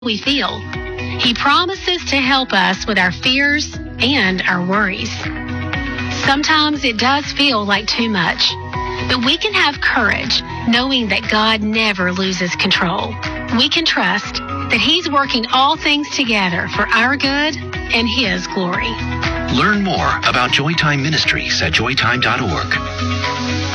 we feel. He promises to help us with our fears and our worries. Sometimes it does feel like too much, but we can have courage knowing that God never loses control. We can trust that He's working all things together for our good and His glory. Learn more about Joytime Ministries at joytime.org.